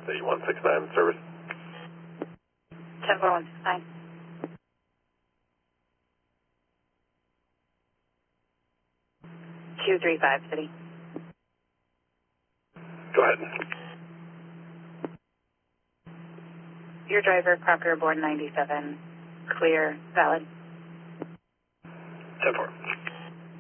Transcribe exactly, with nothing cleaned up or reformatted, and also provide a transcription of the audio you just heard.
The one six nine service. ten four one six nine. two three five, City. Go ahead. Your driver, Crocker, board ninety-seven. Clear, valid. ten four.